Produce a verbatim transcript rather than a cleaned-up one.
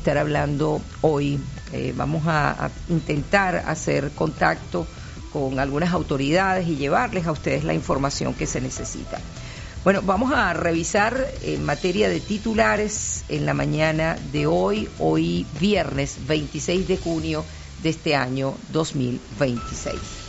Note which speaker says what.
Speaker 1: estar hablando hoy. Eh, vamos a, a intentar hacer contacto con algunas autoridades y llevarles a ustedes la información que se necesita. Bueno, vamos a revisar en materia de titulares en la mañana de hoy, hoy viernes veintiséis de junio de este año dos mil veintiséis.